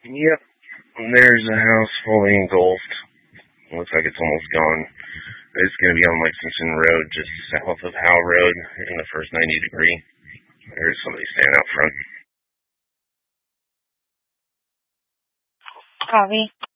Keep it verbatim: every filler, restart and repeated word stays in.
Yep. There's a house fully engulfed. Looks like it's almost gone. It's going to be on Lexington Road, just south of Howe Road, in the first ninety degree. There's somebody standing out front. Copy.